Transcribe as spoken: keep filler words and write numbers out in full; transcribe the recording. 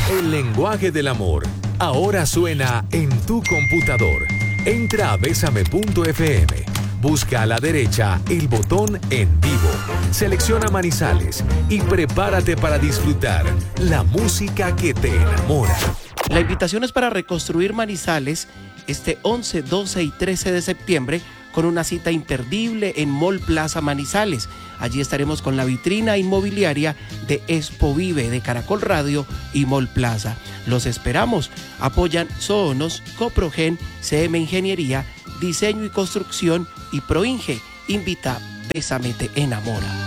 El lenguaje del amor ahora suena en tu computador. Entra a besame punto efe eme. Busca a la derecha el botón En Vivo. Selecciona Manizales y prepárate para disfrutar la música que te enamora. La invitación es para reconstruir Manizales este once, doce y trece de septiembre con una cita imperdible en Mall Plaza Manizales. Allí estaremos con la vitrina inmobiliaria de Expo Vive, de Caracol Radio y Mall Plaza. Los esperamos. Apoyan Zoonos, Coprogen, C M Ingeniería, Diseño y Construcción y Proinge. Invita Bésame te enamora.